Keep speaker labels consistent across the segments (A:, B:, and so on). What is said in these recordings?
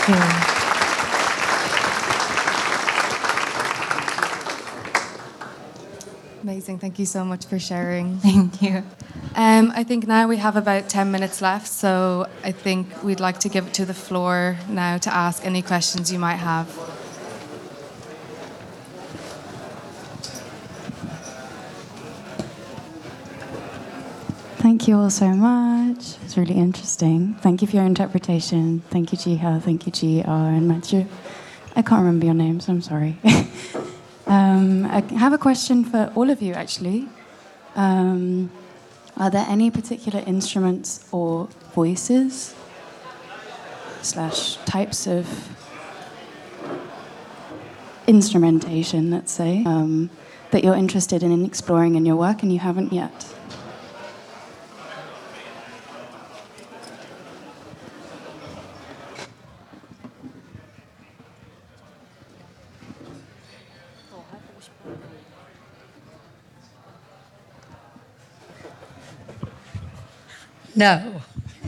A: you.
B: Amazing. Thank you so much for sharing.
A: Thank you.
B: I think now we have about 10 minutes left, so I think we'd like to give it to the floor now to ask any questions you might have.
C: Thank you all so much. It's really interesting. Thank you for your interpretation. Thank you, Jiha. Thank you, GR and Matthew. I can't remember your names. I'm sorry. I have a question for all of you, actually. Are there any particular instruments or voices / types of instrumentation, let's say, that you're interested in exploring in your work and you haven't yet?
D: No.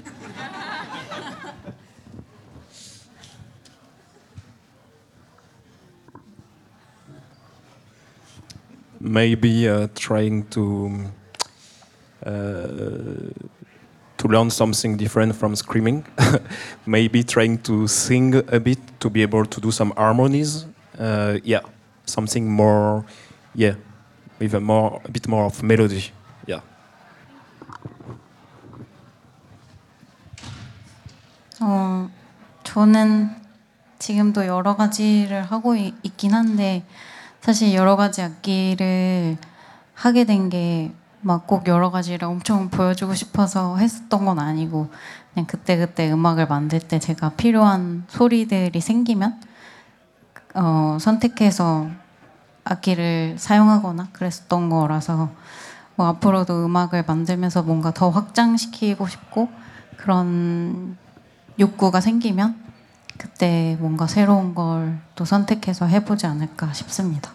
E: Maybe trying to learn something different from screaming. Maybe trying to sing a bit to be able to do some harmonies. Yeah, something more. Yeah, with a bit more of melody. Yeah.
A: 저는 지금도 여러 가지를 하고 있긴 한데 사실 여러 가지 악기를 하게 된 게 막 꼭 여러 가지를 엄청 보여주고 싶어서 했었던 건 아니고 그냥 그때그때 음악을 만들 때 제가 필요한 소리들이 생기면 선택해서 악기를 사용하거나 그랬었던 거라서 뭐 앞으로도 음악을 만들면서 뭔가 더 확장시키고 싶고 그런 욕구가 생기면 그때 뭔가 새로운 걸 또 선택해서 해보지 않을까 싶습니다.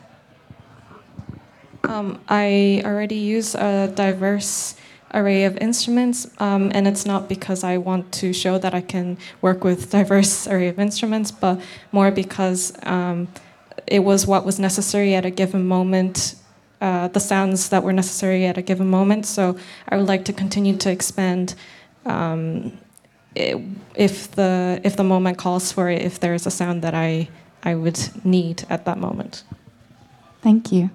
F: I already use a diverse array of instruments, and it's not because I want to show that I can work with diverse array of instruments, but more because it was what was necessary at a given moment, the sounds that were necessary at a given moment. So I would like to continue to expand if the moment calls for it, if there is a sound that I would need at that moment.
C: Thank you.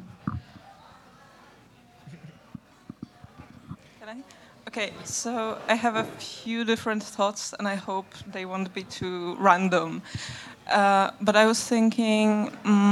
G: Okay, so I have a few different thoughts, and I hope they won't be too random. But I was thinking,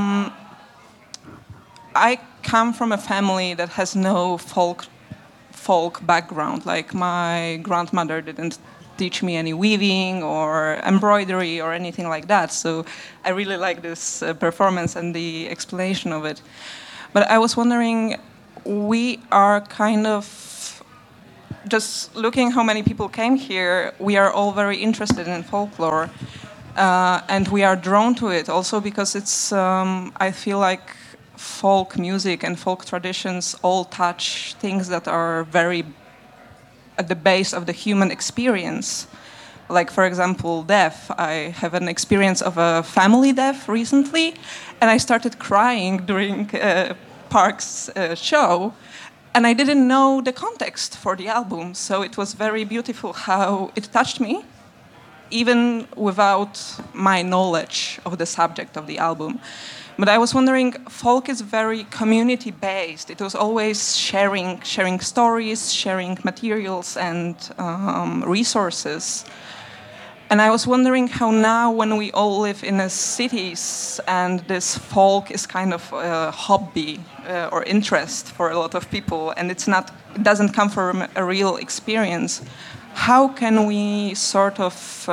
G: I come from a family that has no folk background. Like my grandmother didn't teach me any weaving or embroidery or anything like that. So I really like this performance and the explanation of it. But I was wondering, we are kind of just looking how many people came here, we are all very interested in folklore, and we are drawn to it also because it's, I feel like folk music and folk traditions all touch things that are very at the base of the human experience. Like, for example, death. I have an experience of a family death recently, and I started crying during Park's show. And I didn't know the context for the album, so it was very beautiful how it touched me, even without my knowledge of the subject of the album. But I was wondering, folk is very community-based. It was always sharing stories, sharing materials and resources. And I was wondering how now, when we all live in the cities and this folk is kind of a hobby or interest for a lot of people, and it doesn't come from a real experience, how can we sort of,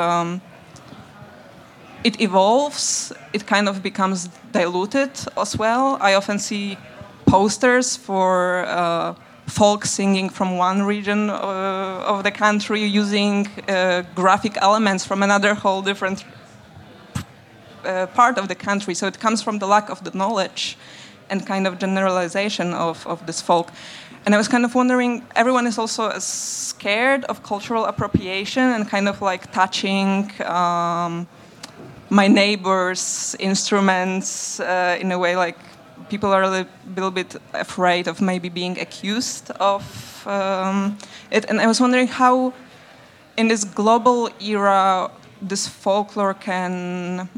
G: it evolves, it kind of becomes diluted as well. I often see posters for folk singing from one region of the country using graphic elements from another whole different part of the country. So it comes from the lack of the knowledge and kind of generalization of this folk. And I was kind of wondering, everyone is also scared of cultural appropriation and kind of like touching my neighbors' instruments in a way like people are a little bit afraid of maybe being accused of it. And I was wondering how, in this global era, this folklore can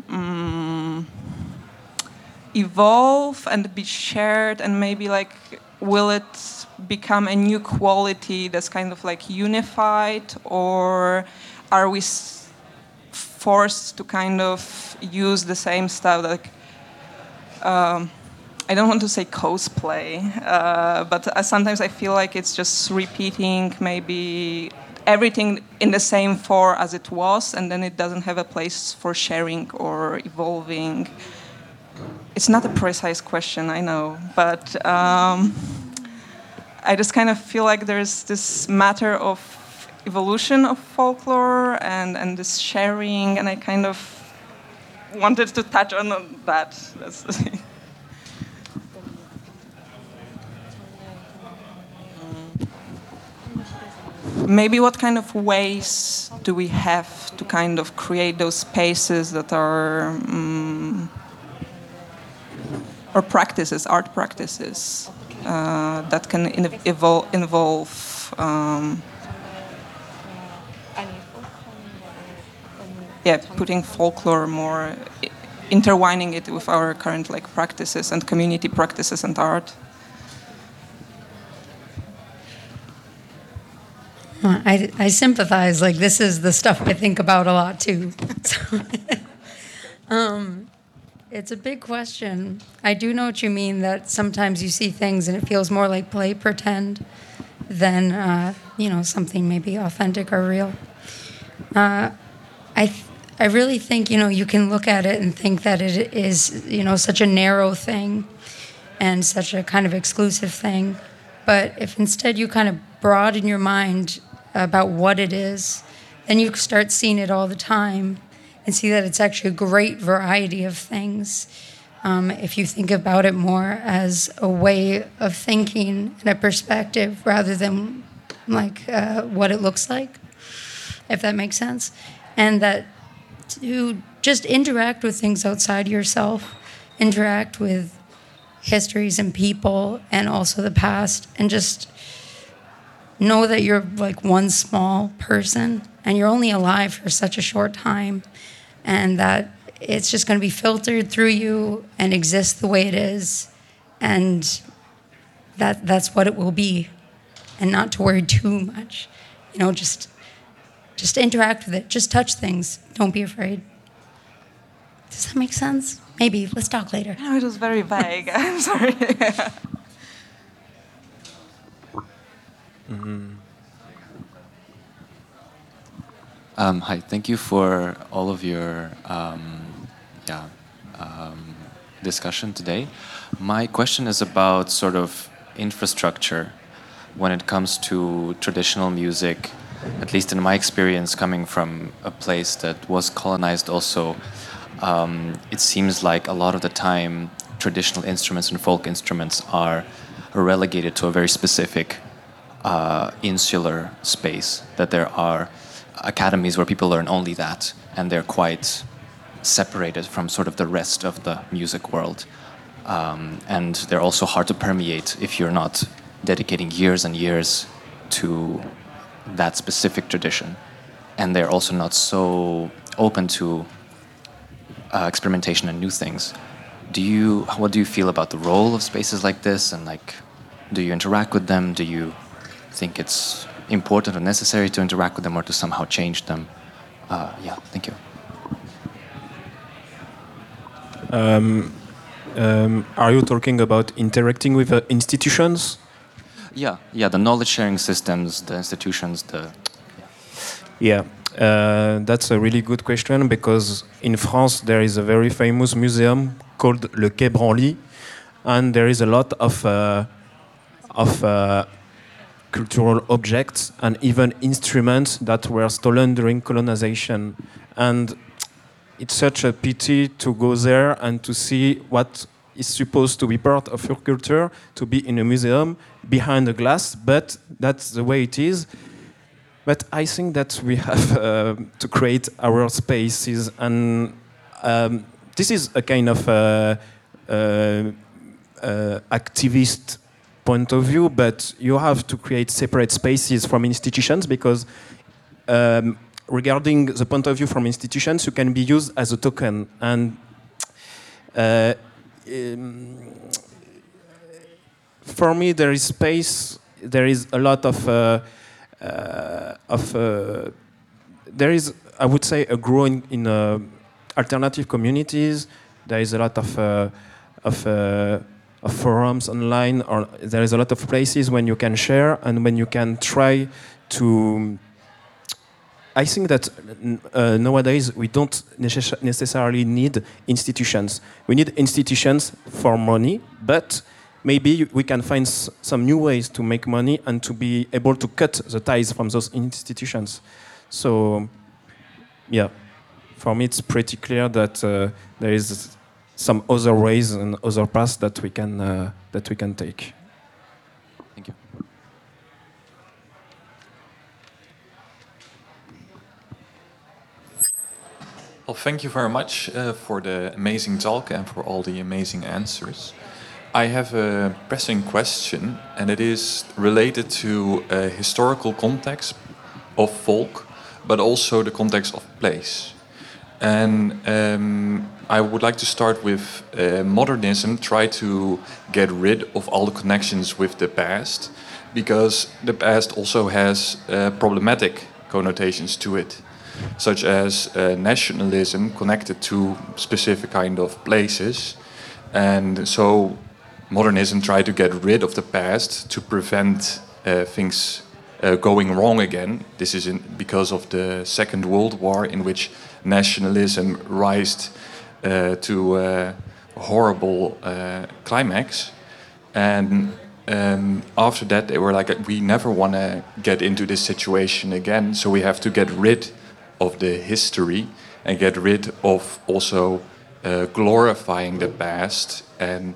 G: evolve and be shared, and maybe like will it become a new quality that's kind of like unified, or are we forced to kind of use the same stuff, like I don't want to say cosplay, but sometimes I feel like it's just repeating maybe everything in the same form as it was, and then it doesn't have a place for sharing or evolving. It's not a precise question, I know, but I just kind of feel like there's this matter of evolution of folklore and this sharing, and I kind of wanted to touch on that. That's maybe what kind of ways do we have to kind of create those spaces that are or practices, art practices that can involve putting folklore more, intertwining it with our current like practices and community practices and art.
D: I sympathize. Like, this is the stuff I think about a lot too. So, it's a big question. I do know what you mean, that sometimes you see things and it feels more like play pretend than something maybe authentic or real. I really think you can look at it and think that it is such a narrow thing and such a kind of exclusive thing. But if instead you kind of broaden your mind about what it is, then you start seeing it all the time and see that it's actually a great variety of things. If you think about it more as a way of thinking and a perspective rather than like what it looks like, if that makes sense. And that to just interact with things outside yourself, interact with histories and people and also the past, and just know that you're like one small person and you're only alive for such a short time, and that it's just going to be filtered through you and exist the way it is, and that's what it will be, and not to worry too much. Just interact with it. Just touch things. Don't be afraid. Does that make sense? Maybe. Let's talk later.
G: No, it was very vague. I'm sorry.
H: Hi, thank you for all of your discussion today. My question is about sort of infrastructure when it comes to traditional music, at least in my experience coming from a place that was colonized also. It seems like a lot of the time traditional instruments and folk instruments are relegated to a very specific insular space, that there are academies where people learn only that, and they're quite separated from sort of the rest of the music world. And they're also hard to permeate if you're not dedicating years and years to that specific tradition. And they're also not so open to experimentation and new things. What do you feel about the role of spaces like this, and like, do you interact with them? Do you think it's important or necessary to interact with them or to somehow change them? Thank you.
E: Are you talking about interacting with institutions?
H: Yeah, the knowledge sharing systems, the institutions,
E: that's a really good question, because in France there is a very famous museum called Le Quai Branly, and there is a lot of cultural objects and even instruments that were stolen during colonization. And it's such a pity to go there and to see what is supposed to be part of your culture, to be in a museum behind the glass, but that's the way it is. But I think that we have to create our spaces, and this is a kind of activist point of view, but you have to create separate spaces from institutions because regarding the point of view from institutions, you can be used as a token. And for me, there is space. There is a lot of there is, I would say, a growing in alternative communities. There is a lot of forums online, or there is a lot of places when you can share and when you can try to. I think that nowadays we don't necessarily need institutions. We need institutions for money, but maybe we can find some new ways to make money and to be able to cut the ties from those institutions. So, yeah, for me it's pretty clear that there is some other ways and other paths that we can take.
H: Thank you.
I: Well, thank you very much for the amazing talk and for all the amazing answers. I have a pressing question, and it is related to a historical context of folk, but also the context of place. And I would like to start with modernism, try to get rid of all the connections with the past, because the past also has problematic connotations to it, such as nationalism connected to specific kind of places. And so modernism tried to get rid of the past to prevent things going wrong again. This is because of the Second World War, in which nationalism rised to a horrible climax. And after that, they were like, we never want to get into this situation again, so we have to get rid of the history and get rid of also glorifying the past. And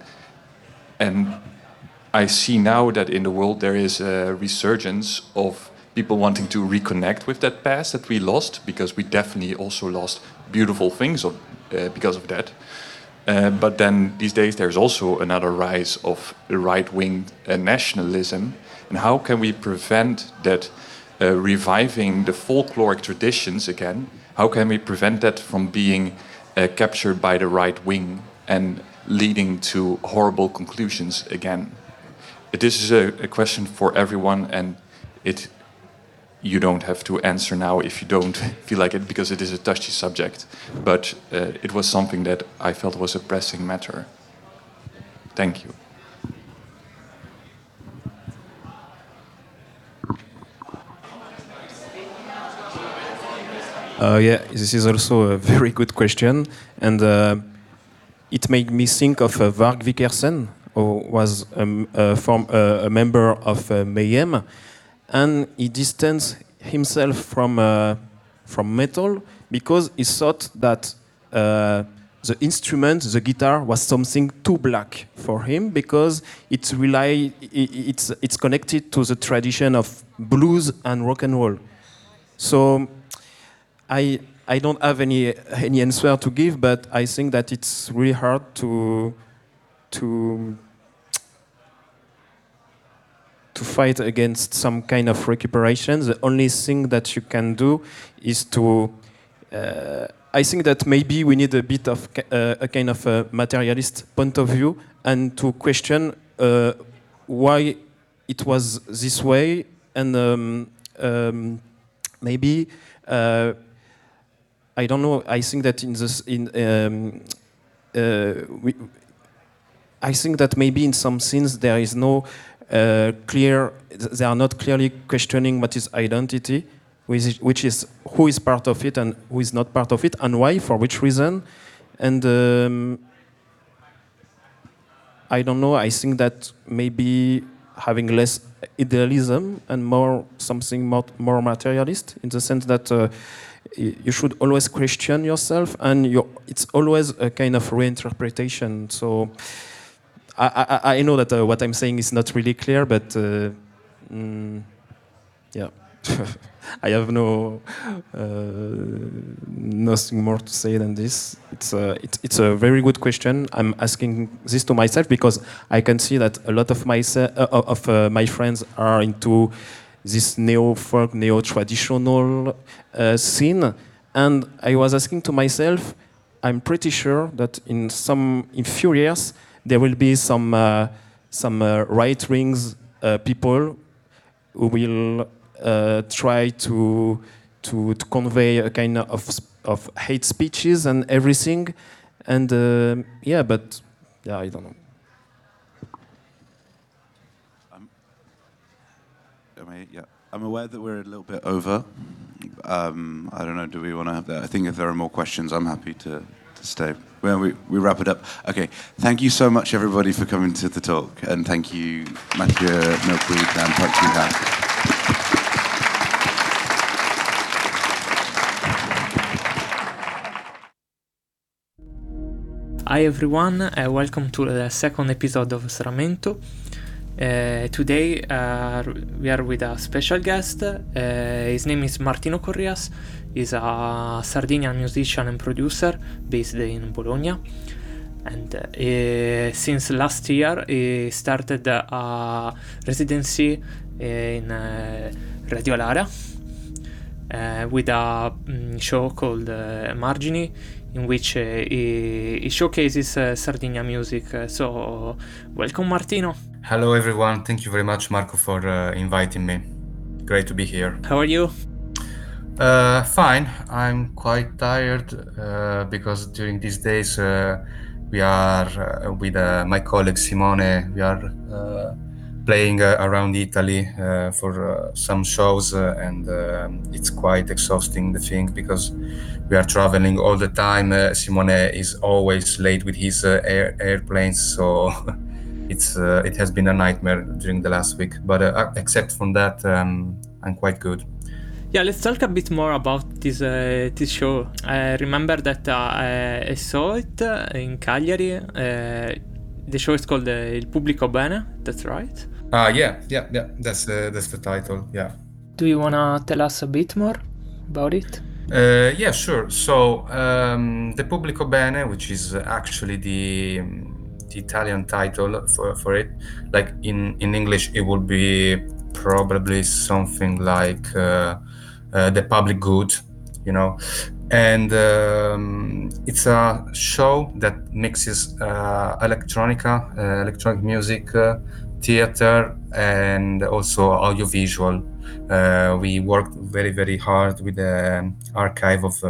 I: I see now that in the world there is a resurgence of people wanting to reconnect with that past that we lost, because we definitely also lost beautiful things because of that. But then these days there's also another rise of right-wing nationalism. And how can we prevent that reviving the folkloric traditions again? How can we prevent that from being captured by the right wing and leading to horrible conclusions again? This is a question for everyone, and you don't have to answer now if you don't feel like it, because it is a touchy subject. But it was something that I felt was a pressing matter. Thank you.
E: Yeah, this is also a very good question, and it made me think of Varg Vikersen, who was a member of Mayhem, and he distanced himself from metal because he thought that the instrument, the guitar, was something too black for him, because it's connected to the tradition of blues and rock and roll. So I don't have any answer to give, but I think that it's really hard to fight against some kind of recuperation. The only thing that you can do is to. I think that maybe we need a bit of a kind of a materialist point of view, and to question why it was this way, and maybe. I don't know. I think that I think that maybe in some scenes there is no clear. They are not clearly questioning what is identity, which is who is part of it and who is not part of it, and why, for which reason, and I don't know. I think that maybe having less idealism and something more materialist, in the sense that. You should always question yourself, and it's always a kind of reinterpretation. So I know that what I'm saying is not really clear, but yeah. I have nothing more to say than this. It's a very good question. I'm asking this to myself because I can see that a lot of my friends are into this neo-folk, neo-traditional scene, and I was asking to myself, I'm pretty sure that in few years there will be some right-wing people who will try to convey a kind of hate speeches and everything, and I don't know.
J: I'm aware that we're a little bit over. I don't know. Do we want to have that? I think if there are more questions, I'm happy to stay. Well, we wrap it up. Okay. Thank you so much, everybody, for coming to the talk, and thank you, Mathieu Milkweed and Park Ji-ha.
K: Hi everyone, welcome to the second episode of Sramento. Today we are with a special guest. His name is Martino Corrias. He's a Sardinian musician and producer based in Bologna. And since last year he started a residency in Radio Lara with a show called Margini, in which he showcases Sardinia music. So, welcome Martino.
L: Hello everyone, thank you very much Marco for inviting me. Great to be here.
K: How are you?
L: Fine, I'm quite tired because during these days we are with my colleague Simone, we are playing around Italy for some shows and it's quite exhausting, the thing, because we are traveling all the time. Simone is always late with his airplanes, so it has been a nightmare during the last week. But except from that, I'm quite good.
K: Yeah, let's talk a bit more about this show. I remember that I saw it in Cagliari. The show is called Il Pubblico Bene. That's right.
L: Yeah. That's the title. Yeah.
K: Do you wanna tell us a bit more about it?
L: Yeah, sure. So the Pubblico Bene, which is actually the Italian title for it, like in English, it would be probably something like the public good, you know. And it's a show that mixes electronic music, theater, and also audiovisual. We worked very, very hard with the archive of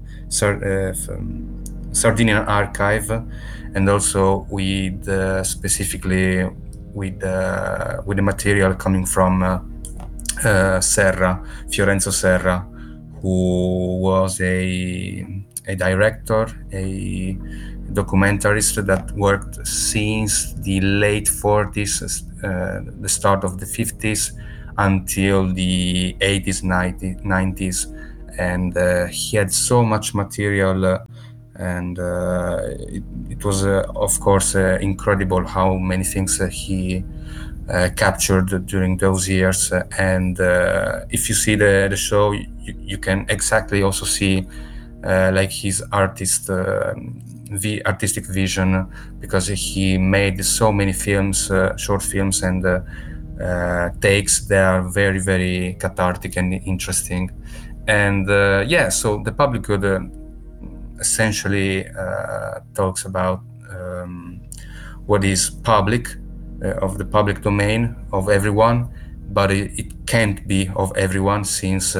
L: Sardinian archive, and also with specifically with the material coming from Serra, Fiorenzo Serra, who was a director, a documentarist that worked since the late 40s, the start of the 50s, until the 80s, 90s. And he had so much material, and it was, of course, incredible how many things he captured during those years. And if you see the show, you can exactly also see like his artistic vision, because he made so many films, short films, and takes that are very, very cathartic and interesting. And so the public good essentially talks about what is public, of the public domain of everyone, but it can't be of everyone, since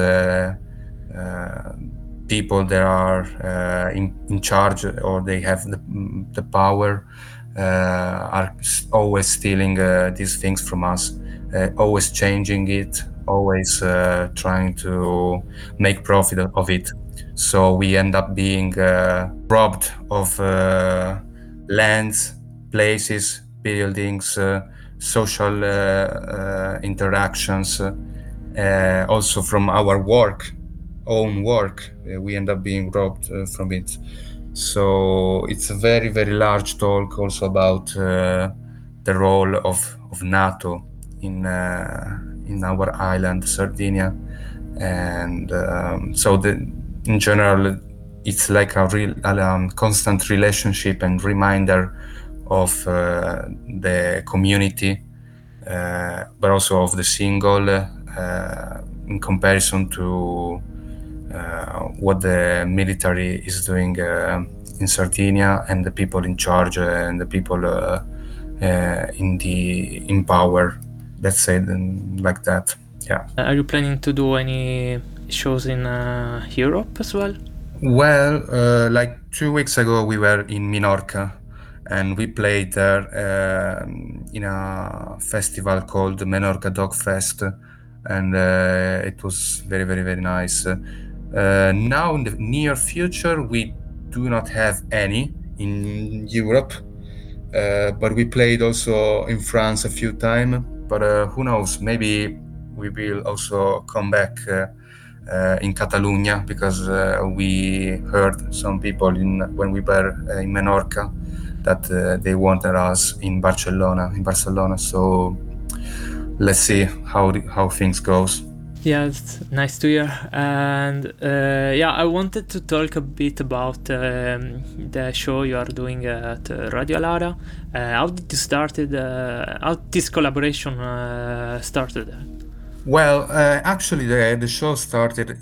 L: people that are in charge, or they have the power, are always stealing these things from us, always changing it, always trying to make profit of it. So we end up being robbed of lands, places, buildings, social interactions, also from our own work. We end up being robbed from it. So it's a very, very large talk also about the role of NATO in our island, Sardinia, and in general, it's like a real constant relationship and reminder of the community, but also of the single in comparison to what the military is doing in Sardinia, and the people in charge and the people in power. Let's say them like that. Yeah.
K: Are you planning to do any shows in Europe as well?
L: Well, like 2 weeks ago, we were in Minorca, and we played there in a festival called the Menorca Dog Fest, and it was very, very, very nice. Now, in the near future, we do not have any in Europe, but we played also in France a few times. But who knows? Maybe we will also come back in Catalonia, because we heard some people when we were in Menorca that they wanted us in Barcelona. So let's see how things goes.
K: Yeah, it's nice to hear. And I wanted to talk a bit about the show you are doing at Radio Lara. How did you started? How this collaboration started?
L: Well, actually, the show started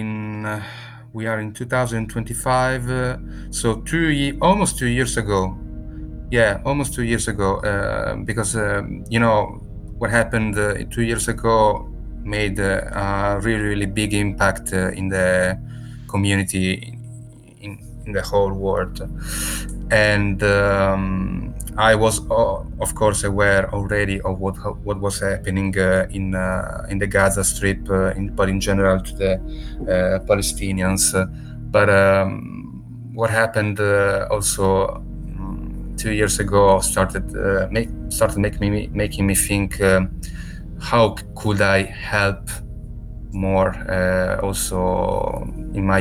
L: we are in 2025, so almost 2 years ago. Yeah, almost 2 years ago, because what happened 2 years ago made a really, really big impact in the community in the whole world. And I was, of course, aware already of what was happening in the Gaza Strip, but in general to the Palestinians. But what happened also 2 years ago started making me think, how could I help more, also in my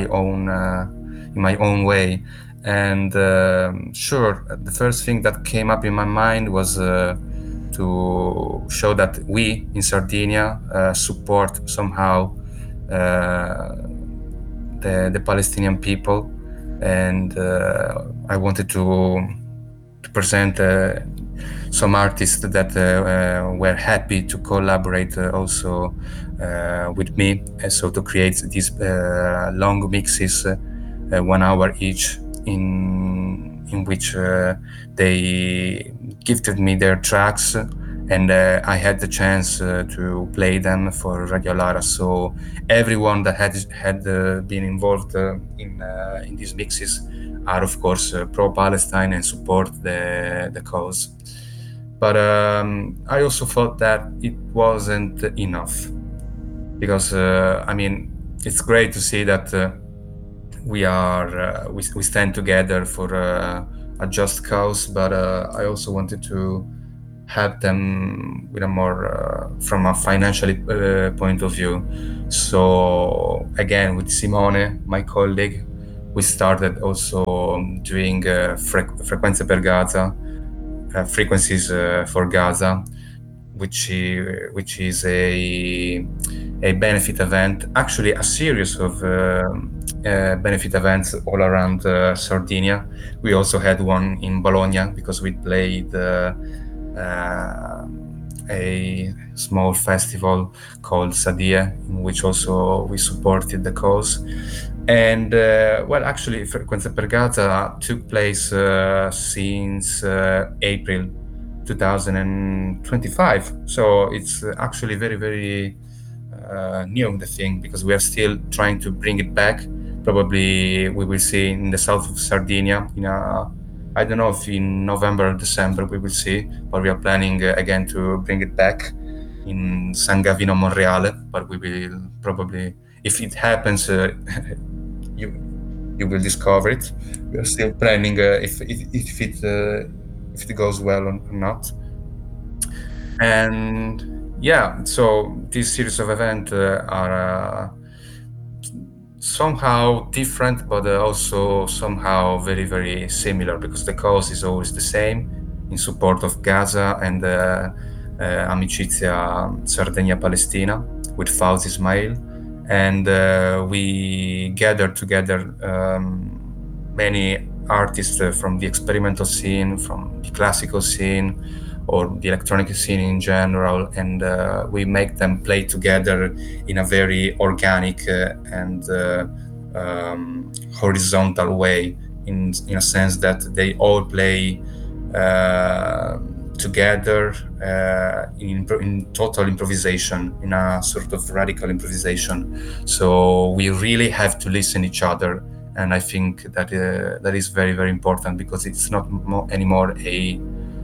L: own way. And sure, the first thing that came up in my mind was to show that we in Sardinia support somehow the Palestinian people, and I wanted to present some artists that were happy to collaborate also with me, and so to create these long mixes, 1 hour each, in which they gifted me their tracks, and I had the chance to play them for Radio Lara. So everyone that had been involved in these mixes are, of course, pro-Palestine and support the cause. But I also thought that it wasn't enough, because it's great to see that we stand together for a just cause, but I also wanted to help them with a more from a financial point of view. So again, with Simone, my colleague, we started also doing Frequenze per Gaza, frequencies for Gaza, which is a benefit event, actually a series of benefit events all around Sardinia. We also had one in Bologna, because we played a small festival called Sadie, in which also we supported the cause. And actually, Frequenze per Gaza took place since April 2025. So it's actually very, very new, the thing, because we are still trying to bring it back. Probably we will see in the south of Sardinia, I don't know if in November or December, we will see, but we are planning again to bring it back in San Gavino Monreale. But we will probably, if it happens, you will discover it. We are still planning if it goes well or not. And yeah, so this series of events are somehow different, but also somehow very, very similar, because the cause is always the same, in support of Gaza and Amicizia Sardegna Palestina with Fawzi Ismail. and we gathered together many artists from the experimental scene, from the classical scene, or the electronic scene in general, and we make them play together in a very organic and horizontal way, in a sense that they all play together in total improvisation, in a sort of radical improvisation. So we really have to listen each other, and I think that that is very, very important, because it's not anymore a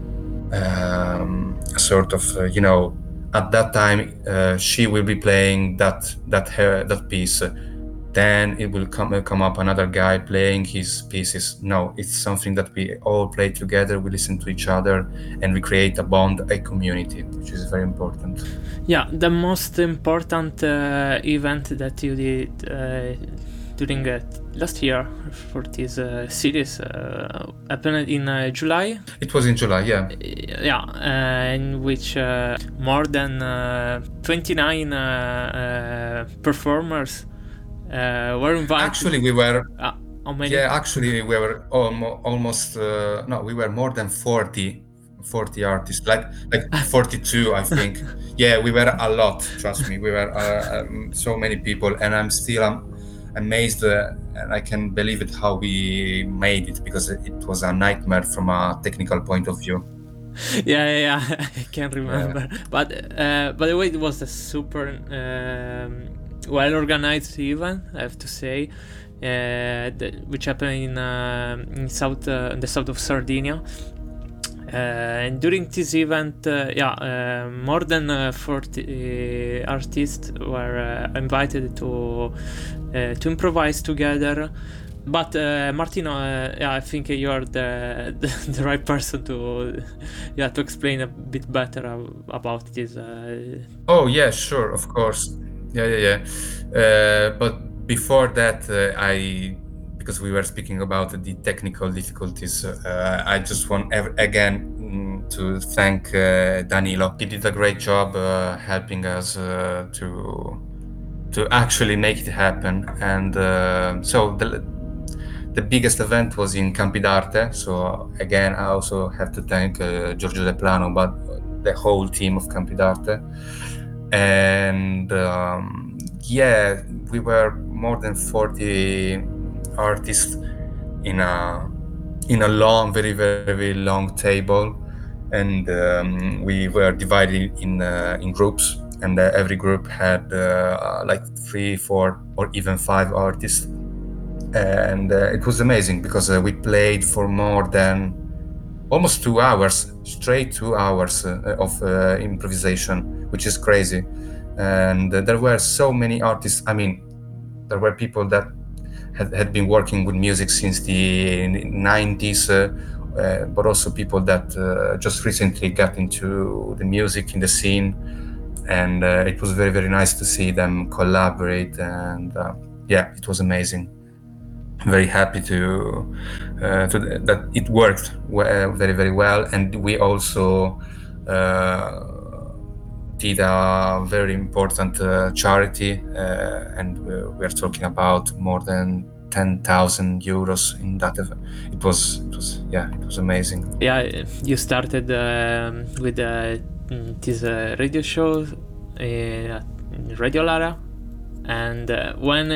L: sort of at that time she will be playing that piece, then it will come up another guy playing his pieces. No, it's something that we all play together, we listen to each other, and we create a bond, a community, which is very important.
K: Yeah, the most important event that you did during last year for this series happened in July.
L: It was in July, yeah.
K: In which more than 29 performers were invited.
L: Actually, we were.
K: How many?
L: Yeah, actually, we were almost. No, we were more than 40 artists, like 42, I think. Yeah, we were a lot. Trust me, we were so many people, and I'm still amazed, and I can't believe it how we made it, because it was a nightmare from a technical point of view.
K: Yeah, I can't remember. Yeah. But by the way, it was a super well-organized event, I have to say, which happened in the south of Sardinia. And during this event, more than 40 artists were invited to improvise together. But Martino, I think you are the right person to explain a bit better about this.
L: Oh yeah, sure, of course. Yeah. But before that, because we were speaking about the technical difficulties, I just want again to thank Danilo. He did a great job helping us to actually make it happen. And so the biggest event was in Campi d'Arte. So again, I also have to thank Giorgio De Plano, but the whole team of Campi d'Arte. And we were more than 40 artists in a long, very, very long table, and we were divided in groups, and every group had like 3, 4, or even 5 artists, and it was amazing because we played for more than almost 2 hours, straight 2 hours of improvisation, which is crazy. And there were so many artists. I mean, there were people that had been working with music since the 90s, but also people that just recently got into the music in the scene. And it was very, very nice to see them collaborate. And it was amazing. I'm very happy that it worked very, very well. And we also did a very important charity, and we're talking about more than 10,000 euros in that event. It was amazing.
K: Yeah, you started with this radio show, Radio Lara, and when